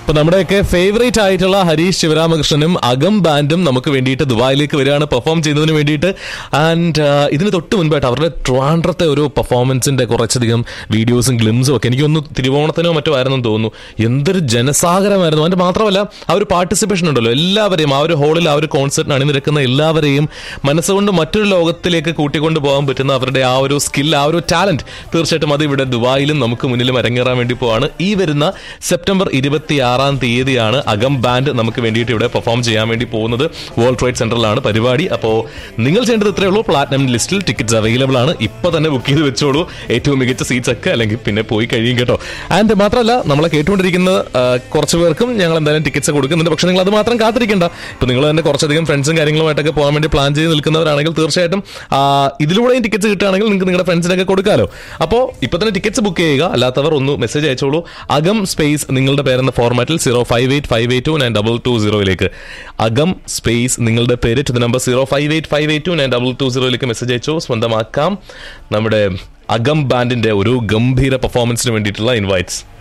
അപ്പൊ നമ്മുടെയൊക്കെ ഫേവറേറ്റ് ആയിട്ടുള്ള ഹരീഷ് ശിവരാമകൃഷ്ണനും അകം ബാൻഡും നമുക്ക് വേണ്ടിയിട്ട് ദുബായിലേക്ക് വരികയാണ് പെർഫോം ചെയ്യുന്നതിന് വേണ്ടിയിട്ട്. ആൻഡ് ഇതിന് തൊട്ട് മുൻപായിട്ട് അവരുടെ ട്രിവാൻഡ്രത്തെ ഒരു പെർഫോമൻസിന്റെ കുറച്ചധികം വീഡിയോസും ഗ്ലിംസും ഒക്കെ എനിക്കൊന്ന് തിരുവോണത്തിനോ മറ്റോ ആയിരുന്നെന്ന് തോന്നുന്നു. എന്തൊരു ജനസാഗരമായിരുന്നു. അതിന്റെ മാത്രമല്ല ആ ഒരു പാർട്ടിസിപ്പേഷൻ ഉണ്ടല്ലോ, എല്ലാവരെയും ആ ഒരു ഹോളിൽ ആ ഒരു കോൺസെർട്ടിന് അണിനിരക്കുന്ന എല്ലാവരെയും മനസ്സുകൊണ്ട് മറ്റൊരു ലോകത്തിലേക്ക് കൂട്ടിക്കൊണ്ടു പോകാൻ പറ്റുന്ന അവരുടെ ആ ഒരു സ്കിൽ, ആ ഒരു ടാലന്റ്, തീർച്ചയായിട്ടും അത് ഇവിടെ ദുബായിലും നമുക്ക് മുന്നിലും അരങ്ങേറാൻ വേണ്ടി പോവാണ്. ഈ വരുന്ന സെപ്റ്റംബർ 26-ാം തീയതിയാണ് അകം ബാൻഡ് നമുക്ക് വേണ്ടിയിട്ട് ഇവിടെ പെർഫോം ചെയ്യാൻ വേണ്ടി പോകുന്നത്. വേൾഡ് ട്രേഡ് സെന്ററിലാണ് പരിപാടി. അപ്പോൾ നിങ്ങൾ ചെയ്യേണ്ടത് ഇത്രയേ ഉള്ളൂ, പ്ലാറ്റിനം ലിസ്റ്റിൽ ടിക്കറ്റ്സ് അവൈലബിൾ ആണ്. ഇപ്പൊ തന്നെ ബുക്ക് ചെയ്ത് വെച്ചോളൂ. ഏറ്റവും മികച്ച സീറ്റ്സ് ഒക്കെ, അല്ലെങ്കിൽ പിന്നെ പോയി കഴിയും കേട്ടോ. ആൻഡ് മാത്രമല്ല, നമ്മളെ കേട്ടുകൊണ്ടിരിക്കുന്ന കുറച്ച് പേർക്കും ഞങ്ങൾ എന്തായാലും ടിക്കറ്റ്സ് കൊടുക്കുന്നുണ്ട്. പക്ഷെ നിങ്ങൾ അത് മാത്രം കാത്തിരിക്കേണ്ട. ഇപ്പൊ നിങ്ങൾ തന്നെ കുറച്ചധികം ഫ്രണ്ട്സും കാര്യങ്ങളുമായിട്ടൊക്കെ പോകാൻ വേണ്ടി പ്ലാൻ ചെയ്ത് നിൽക്കുന്നവരാണെങ്കിൽ തീർച്ചയായിട്ടും ഇതിലൂടെയും ടിക്കറ്റ്സ് കിട്ടുകയാണെങ്കിൽ നിങ്ങൾക്ക് നിങ്ങളുടെ ഫ്രണ്ട്സിനൊക്കെ കൊടുക്കാമല്ലോ. അപ്പോൾ ഇപ്പൊ തന്നെ ടിക്കറ്റ്സ് ബുക്ക് ചെയ്യുക. അല്ലാത്തവർ ഒന്ന് മെസ്സേജ് അയച്ചോളൂ. അകം സ്പേസ് നിങ്ങളുടെ പേരെന്ന ഫോർമാറ്റിൽ 05858292220 അകം സ്പേസ് നിങ്ങളുടെ പേര് ടു ദ നമ്പർ 05858292220 മെസ്സേജ് അയച്ചോ. സ്വന്തമാക്കാം നമ്മുടെ അകം ബാൻഡിന്റെ ഒരു ഗംഭീര പെർഫോമൻസിന് വേണ്ടിയിട്ടുള്ള ഇൻവൈറ്റ്സ്.